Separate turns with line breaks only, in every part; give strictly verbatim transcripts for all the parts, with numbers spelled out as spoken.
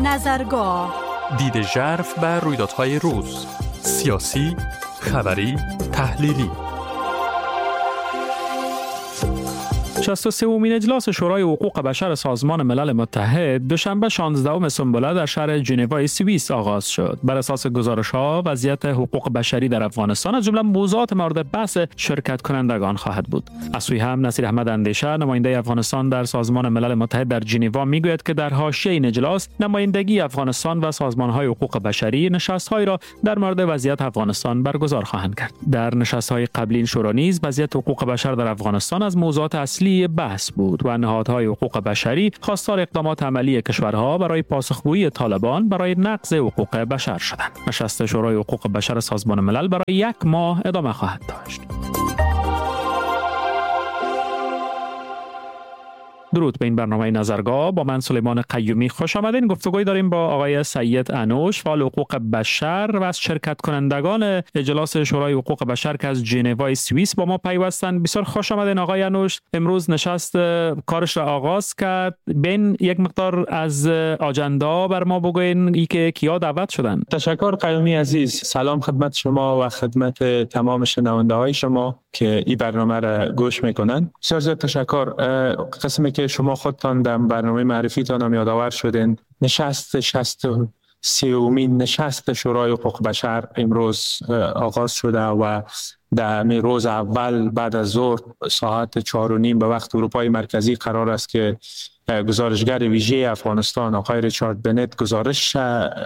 نظرگاه،
دید ژرف بر رویدادهای روز، سیاسی، خبری، تحلیلی. شصت و سومین اجلاس شورای حقوق بشر سازمان ملل متحد دوشنبه شانزدهم سنبوله در شهر ژنو سوئیس آغاز شد. بر اساس گزارش‌ها وضعیت حقوق بشری در افغانستان از جمله موضوعات مورد بحث شرکت کنندگان خواهد بود. از سوی هم نصیر احمد اندیشه نماینده افغانستان در سازمان ملل متحد در ژنو میگوید که در حاشیه این اجلاس نمایندگی افغانستان و سازمان‌های حقوق بشری نشست‌هایی را در مورد وضعیت افغانستان برگزار خواهند کرد. در نشست‌های قبلی این شورا نیز وضعیت حقوق بشر در افغانستان از موضوعات اصلی بحث بود و نهادهای حقوق بشری خواستار اقدامات عملی کشورها برای پاسخگویی طالبان برای نقض حقوق بشر شدند. نشست شورای حقوق بشر سازمان ملل برای یک ماه ادامه خواهد داشت. درود به این برنامه نظرگاه. با من سلیمان قیومی خوش آمدین. گفتگوی داریم با آقای سید انوش، فعال حقوق بشر و از شرکت کنندگان اجلاس شورای حقوق بشر که از ژنو سوئیس با ما پیوستند. بسیار خوش آمدین آقای انوش. امروز نشست کارش را آغاز کرد. بین یک مقدار از آجندا بر ما بگوین ای که کیا دعوت شدن.
تشکر قیومی عزیز. سلام خدمت شما و خدمت تمام شنونده های شما که این برنامه را گوش میکنن. بسیار زیاد تشکر. قسمی که شما خودتان در برنامه معرفیتان هم یادآور شدین، نشست شصت و سومین نشست شورای حقوق بشر امروز آغاز شده و در روز اول بعد از ظهر ساعت چهار و نیم به وقت اروپای مرکزی قرار است که گزارشگر ویژه افغانستان آقای ریچارد بنت گزارش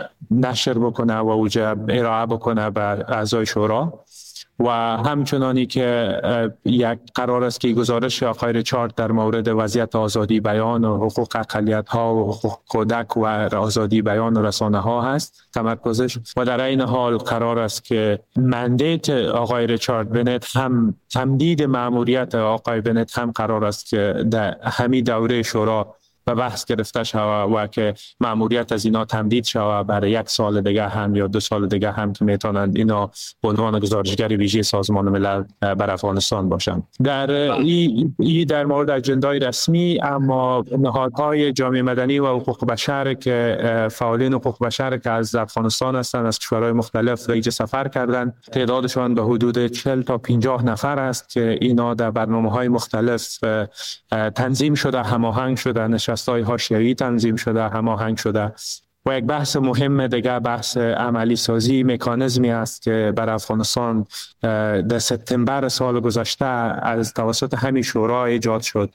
نشر بکنه و اوجا ارائه بکنه به اعضای شورا و همچنانی که یک قرار است که گزارش آقای ریچارد در مورد وضعیت آزادی بیان و حقوق اقلیت‌ها و حقوق کودک و آزادی بیان و رسانه ها هست تمرکزش، و در این حال قرار است که مندیت آقای ریچارد بنت هم تمدید مأموریت آقای بنت هم قرار است که در همین دوره شورا و بحث گرفته شود و که مأموریت از اینا تمدید شود برای یک سال دیگه هم یا دو سال دیگه هم که میتونند اینا به عنوان گزارشگر ویژه سازمان ملل بر افغانستان باشند. در این ای در مورد اجندای رسمی، اما نهادهای جامعه مدنی و حقوق بشر که فعالین حقوق بشر که از افغانستان هستند، از کشورهای مختلف اینجا سفر کردند، تعدادشان به حدود چهل تا پنجاه نفر است که اینا در برنامه‌های مختلف تنظیم شده، هماهنگ شده، نشست‌های حاشیه‌ای تنظیم شده، هماهنگ شده. و یک بحث مهم دیگه بحث عملی سازی مکانیزمی است که بر افغانستان در سپتامبر سال گذشته از توسط همین شورا ایجاد شد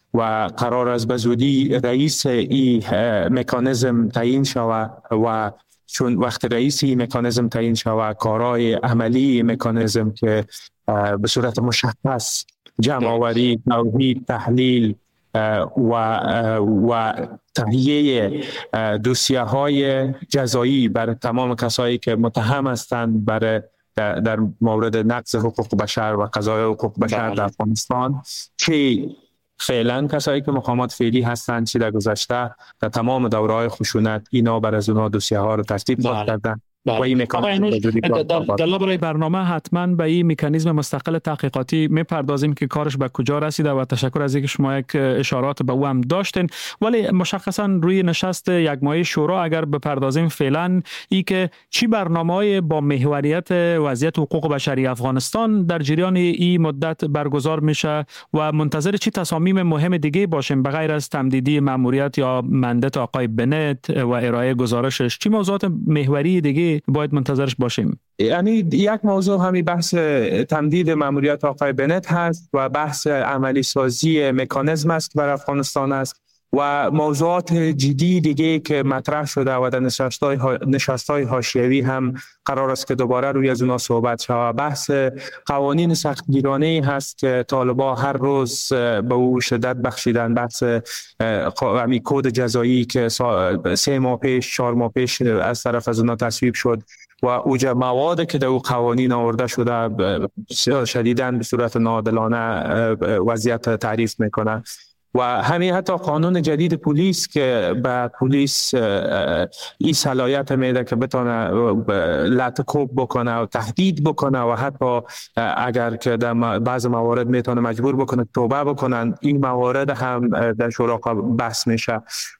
و قرار است به زودی رئیس این مکانیزم تعیین شود و چون وقت رئیس این مکانیزم تعیین شود، کارهای عملی مکانیزم که به صورت مشخص جمع آوری، توحید، تحلیل و و تهیه دوسیه های جزایی برای تمام کسایی که متهم هستند برای در, در مورد نقض حقوق بشر و قضای حقوق بشر در افغانستان، چه فعلا کسایی که مقامات فعلی هستند چه در گذشته در تمام دوره‌های خشونت، اینا بر از اونها دوسیه ها رو ترتیب کردن. و این
در برای برنامه حتما به این مکانیزم مستقل تحقیقاتی میپردازیم که کارش به کجا رسیده و تشکر از اینکه شما یک اشارات به او هم داشتین. ولی مشخصا روی نشست یک ماهه شورا اگر بپردازیم فعلا ای که چی برنامه‌های با محوریت وضعیت حقوق بشری افغانستان در جریان این مدت برگزار میشه و منتظر چی تصامیم مهم دیگه باشیم به غیر از تمدیدی مأموریت یا مندت آقای بنت و ارائه گزارشش؟ چی موضوعات محوری دیگه باید منتظرش باشیم؟
یعنی یک موضوع همین بحث تمدید مأموریت آقای بنت هست و بحث عملی سازی مکانیزم است بر افغانستان است و موضوعات جدی دیگه که مطرح شده و در نشست‌های نشست‌های حاشیه‌ای هم قرار است که دوباره روی از اونها صحبت شود. بحث قوانین سختگیرانه هست که طالبان هر روز به او شدت بخشیدن. بحث همین کد جزایی که سه ماه پیش چهار ماه پیش از طرف از اونها تصویب شد و اوجه مواد که در او قوانین آورده شده شدیداً به صورت ناعادلانه وضعیت تعریف میکنه. و همین حتی قانون جدید پلیس که به پلیس این صلاحیت میده که بتونه لطکوب بکنه و تهدید بکنه و حتی اگر که در بعض موارد میتونه مجبور بکنه توبه بکنن. این موارد هم در شورا بحث میشه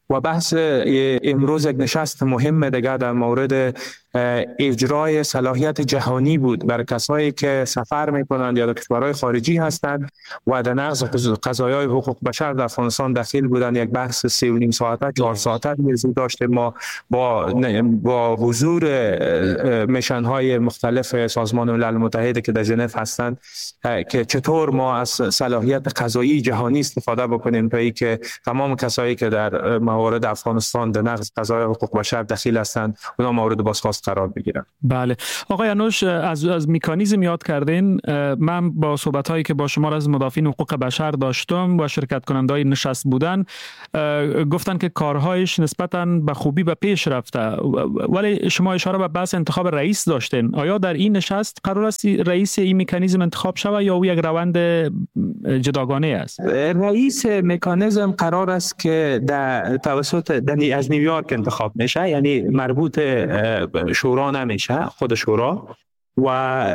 و بحث امروز یک نشست مهم دیگر در مورد اجرای صلاحیت جهانی بود برای کسایی که سفر میکنند یا در کشورهای خارجی هستند و در نقض قضایای حقوق بشر در افغانستان دخیل بودند. یک بحث سه و نیم ساعته چهار ساعته داشتیم ما با با حضور میشن های مختلف سازمان ملل متحد که در ژنو هستند که چطور ما از صلاحیت قضایی جهانی استفاده بکنیم تا اینکه تمام کسایی که در موارد افغانستان در نقض قضایای حقوق بشر دخیل هستند اونا مورد بازخواست قرار بگیرن.
بله آقای انوش، از از مکانیزم یاد کردین. من با صحبت هایی که با شما از مدافعین حقوق بشر داشتم و شرکت کنندهای نشست بودن گفتن که کارهایش نسبتاً به خوبی به پیش رفته، ولی شما اشاره به بحث انتخاب رئیس داشتین. آیا در این نشست قرار است رئیس این مکانیزم انتخاب شود یا او یک روند جداگانه است؟
رئیس مکانیزم قرار است که در توسط از نیویورک انتخاب میشه، یعنی مربوط شورا نمیشه، خود شورا و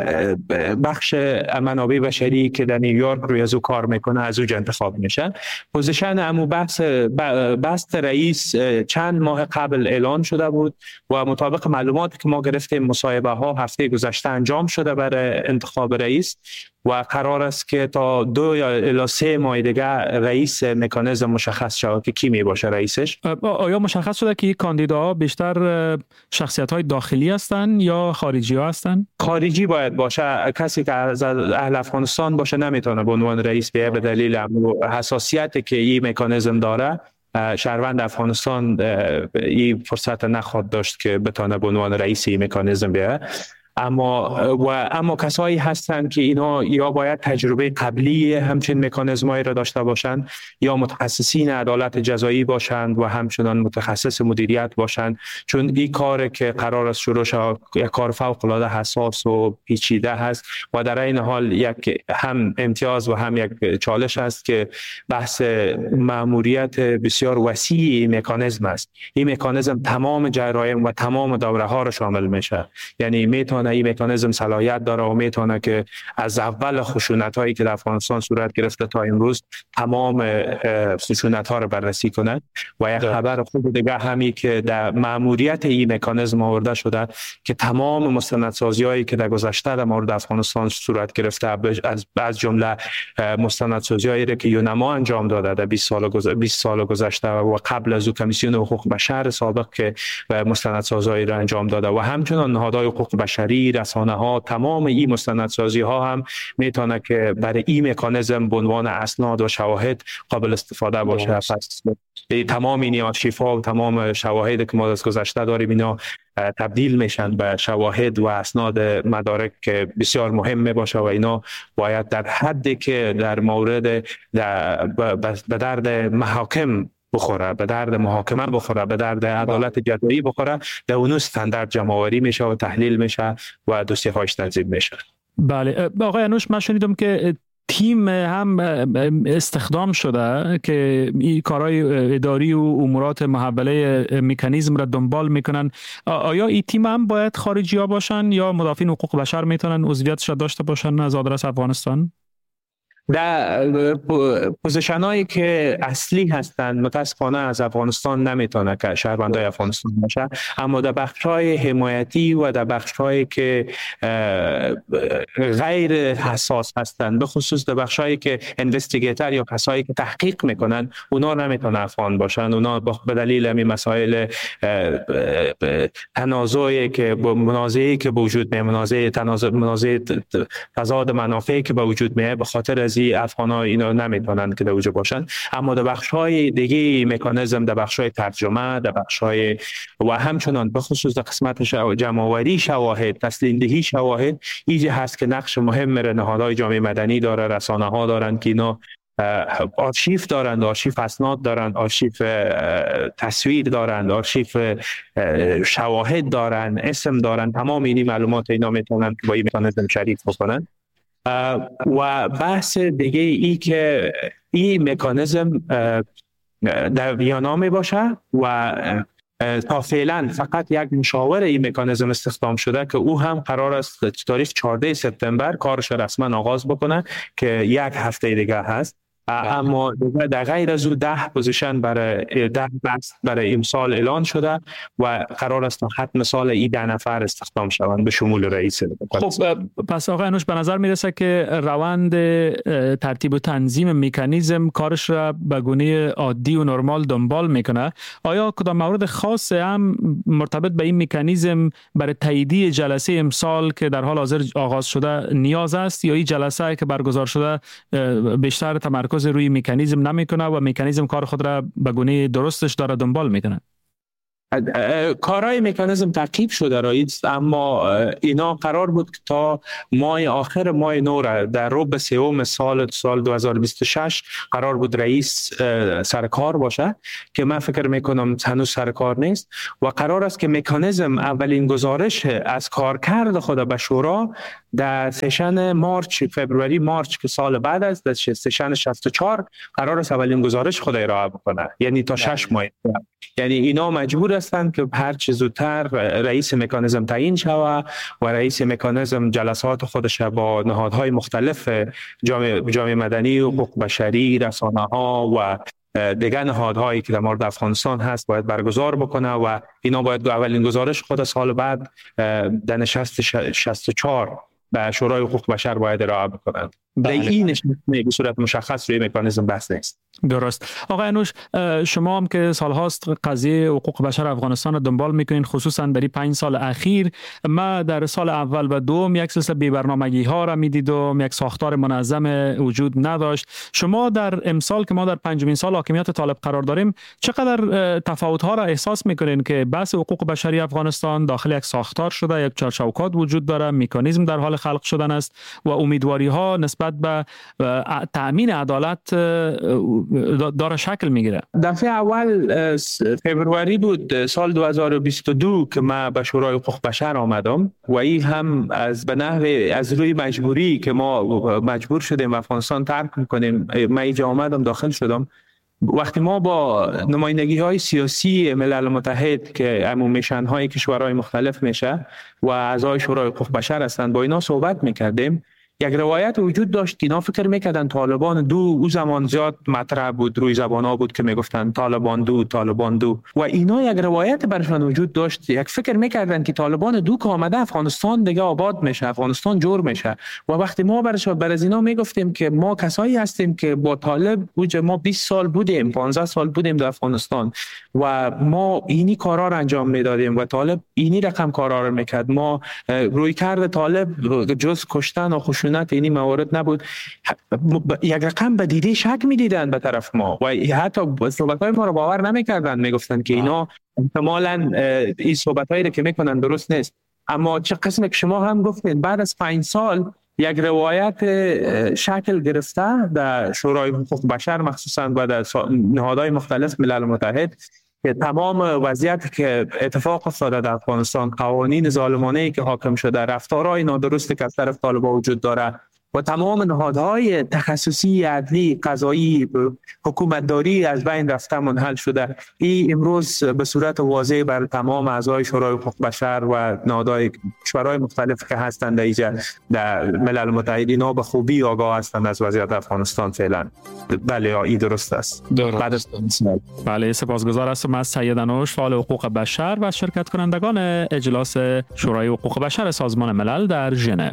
بخش منابع بشری که در نیویورک روی از او کار میکنه از او انتخاب میشه. پوزیشن امو بحث بست رئیس چند ماه قبل اعلان شده بود و مطابق معلوماتی که ما گرفتیم مصاحبه ها هفته گذشته انجام شده برای انتخاب رئیس و قرار است که تا دو یا الی سه ماه دیگه رئیس مکانیزم مشخص شود که کی می باشه رئیسش.
آیا مشخص شده که کاندیداها بیشتر شخصیت های داخلی هستند یا خارجی ها هستند؟
خارجی باید باشه. کسی که از اهل افغانستان باشه نمیتونه به عنوان رئیس بیه به دلیل حساسیتی که این مکانیزم داره. شهروند افغانستان این فرصت نخواهد داشت که بتونه به عنوان رئیس این مکانیزم بیه. اما و اما کسایی هستند که اینا یا باید تجربه قبلی همچین مکانیزمایی را داشته باشند یا متخصصین عدالت جزایی باشند و همچنان متخصص مدیریت باشند، چون این کار که قرار است شروع شود یک کار فوق العاده حساس و پیچیده هست و در این حال یک هم امتیاز و هم یک چالش است که بحث مأموریت بسیار وسیع این مکانیزم است. این مکانیزم تمام جرایم و تمام دوره ها را شامل میشه، یعنی میتونه این مکانیزم صلاحیت داره و میتونه که از اول خشونت هایی که در افغانستان صورت گرفته تا امروز تمام خشونت ها رو بررسی کنه. و یک خبر خوب دیگه همی که در مأموریت این مکانیزم آورده شده که تمام مستندسازی هایی که در گذشته در مورد افغانستان صورت گرفته از از جمله مستندسازی هایی که یونما انجام داده در بیست سال گذشته بیست سال گذشته و قبل از او کمیسیون حقوق بشر سابق که مستندسازی هایی را انجام داده و همچنان نهادهای حقوق بشری، رسانه ها، تمام این مستندسازی ها هم میتونه که برای این مکانیزم به عنوان اسناد و شواهد قابل استفاده باشه. پس تمام این آرشیف ها و تمام شواهد که ما از گذشته داریم اینا تبدیل میشن به شواهد و اسناد مدارک که بسیار مهمه باشه و اینا باید در حدی که در مورد به درد محاکم بخوره، به درد محاکمه بخوره، به درد عدالت جزایی بخوره، در اون استاندارد جمع‌آوری میشه و تحلیل میشه و دوسیه‌هاش تنظیم میشه.
بله آقای انوش، من شنیدم که تیم هم استخدام شده که این کارهای اداری و امورات محوله مکانیزم را دنبال میکنن. آیا این تیم هم باید خارجی ها باشن یا مدافعین حقوق بشر میتونن عضویتش داشته باشن از آدرس افغانستان؟
در پوزیشن هایی که اصلی هستند متاسفانه از افغانستان نمیتونه که شهروندای افغانستان باشه، اما در بخش های حمایتی و در بخش هایی که غیر حساس هستند، به خصوص در بخش هایی که اینوستیگیتر یا کسایی که تحقیق میکنن اونا نمیتونه افغان باشن. اونا به دلیل همین مسائل تنازعی که منازعی که وجود میاد، منازعه تنازع منازعه تضاد منافعی که به وجود میاد، به خاطر از افغان‌ها اینا نمیتونن که در وجود باشن. اما در بخش‌های دیگه مکانیزم، در بخش‌های ترجمه، در بخش‌های و همچنان به خصوص در قسمت جمع‌آوری شواهد، تسلیم دهی شواهد، ایجا هست که نقش مهم میره نهادهای جامعه مدنی داره، رسانه‌ها دارن که اینا آرشیف دارند، آرشیف اسناد دارند، آرشیف تصویر دارند، آرشیف شواهد دارند، اسم دارند. تمام این معلومات اینا میتونن با این مکانیزم شریک بکنن. و بحث دیگه ای که این مکانیزم در ویانا می باشه و تا فعلا فقط یک مشاور این مکانیزم استخدام شده که او هم قرار است تاریخ چهاردهم سپتامبر کارش رسما آغاز بکنه که یک هفته دیگه هست اما در غیر از او ده پوزیشن برای ده بست برای امسال اعلان شده و قرار است تا ختم سال این ده نفر استخدام شوند به شمول رئیس.
خب پس آقای انوش به نظر میرسه که روند ترتیب و تنظیم مکانیزم کارش را به گونه عادی و نرمال دنبال میکنه. آیا کدام مورد خاص هم مرتبط به این مکانیزم برای تاییدیه جلسه امسال که در حال حاضر آغاز شده نیاز است، یا این جلسه که برگزار شده بیشتر تمرکز روی مکانیزم نمیکنه و مکانیزم کار خود را به گونه درستش داره دنبال میکنه؟
کارهای مکانیزم تعقیب شده رایید، اما اینا قرار بود که تا ماه آخر ماه نو را در ربع سوم سال سال دو هزار و بیست و شش قرار بود رئیس سرکار باشه که من فکر میکنم هنوز سرکار نیست و قرار است که مکانیزم اولین گزارش از کارکرد خود به شورا در سشن مارچ فبروری مارچ که سال بعد است، در سشن شصت و چهار قرار است اولین گزارش خود ارائه بکنه، یعنی تا شش ماه. یعنی اینا مجبور هستند که هر چه زودتر رئیس مکانیزم تعیین شود و رئیس مکانیزم جلسات خودش با نهادهای مختلف جامعه جامعه مدنی و حقوق بشری، رسانه‌ها و دیگر نهادهایی که در مورد افغانستان هست باید برگزار بکنه و اینا باید اولین گزارش خود سال بعد در نشست شصت و چهار به شورای حقوق بشر باید ارائه بکنند.
بله.
این نشست به صورت مشخص روی مکانیزم بحث نیست.
درست. آقای انوش، شما هم که سالهاست قضیه حقوق بشر افغانستان رو دنبال میکنین، خصوصا در این پنج سال اخیر. ما در سال اول و دوم یک سلسله بی برنامگی ها را میدیدم، یک ساختار منظم وجود نداشت. شما در امسال که ما در پنجمین سال حاکمیت طالب قرار داریم، چقدر تفاوت ها را احساس میکنین که بحث حقوق بشری افغانستان داخل یک ساختار شده، یک چارچوکات وجود داره، مکانیزم در حال خلق شدن است و امیدواری ها نسبت به تأمین عدالت داره شکل میگیره؟
دفعه اول فبروری بود سال دو هزار و بیست و دو که ما به شورای حقوق بشر آمدم و این هم از به نحو از روی مجبوری که ما مجبور شدیم افغانستان ترک کنیم. من اینجا آمدم، داخل شدم. وقتی ما با نمایندگی های سیاسی ملل متحد که عمومیشن های کشورهای مختلف میشه و اعضای شورای حقوق بشر هستند با اینا صحبت میکردیم، یک روایت وجود داشت که اینا فکر میکردن طالبان دو، او زمان زیاد مطرح بود، روی زبان ها بود که میگفتن طالبان دو طالبان دو و اینا یک روایت برشان وجود داشت، یک فکر میکردن که طالبان دو که آمده افغانستان دیگه آباد میشه، افغانستان جور میشه. و وقتی ما برشان بر از اینا میگفتیم که ما کسایی هستیم که با طالب بوجه ما بیست سال بودیم، پانزده سال بودیم در افغانستان و ما اینی کارا رو انجام میدادیم و طالب اینی رقم کارا رو میکرد. ما روی کرد طالب جز کشتن و خشونت اینی موارد نبود. یک رقم به دیده شک میدیدن به طرف ما و حتی صحبت‌های ما رو باور نمیکردن، میگفتن که اینا احتمالاً این صحبت‌هایی که میکنن درست نیست. اما چه قسمی که شما هم گفتید بعد از پنج سال یک روایت شکل گرفته در شورای حقوق بشر مخصوصاً و در نهادهای مختلف ملل متحد که تمام وضعیتی که اتفاق افتاده در افغانستان، قوانین ظالمانه‌ای که حاکم شده، رفتارهای نادرستی که از طرف طالبان وجود داره و تمام نهادهای تخصصی عدلی قضایی حکومتداری از بین رفته منحل شده، این امروز به صورت واضح بر تمام اعضای شورای حقوق بشر و نهادهای کشورهای مختلف که هستند در اینجا در ملل متحد اینا به خوبی آگاه هستند از وضعیت افغانستان فعلا. بله این درست است.
درست. بله سپاسگزار هستم از سید انوش، فعال حقوق بشر و شرکت کنندگان اجلاس شورای حقوق بشر سازمان ملل در ژنو.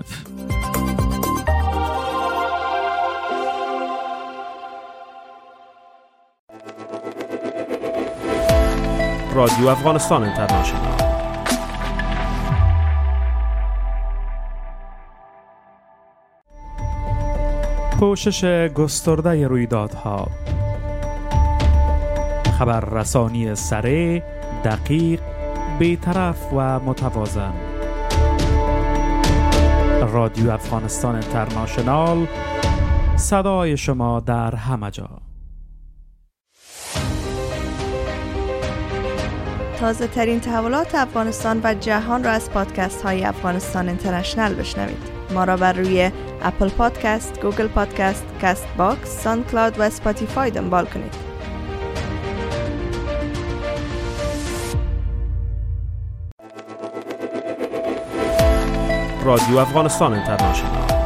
رادیو افغانستان اینترنشنال.
پوشش گسترده رویدادها، خبررسانی سریع، دقیق، بی‌طرف و متوازن. رادیو افغانستان اینترنشنال، صدای شما در همه جا.
تازه ترین تحولات افغانستان و جهان را از پادکست های افغانستان اینترنشنال بشنوید. ما را بر روی اپل پادکست، گوگل پادکست، کست باکس، ساوند کلاود و اسپاتیفای دنبال کنید.
رادیو افغانستان اینترنشنال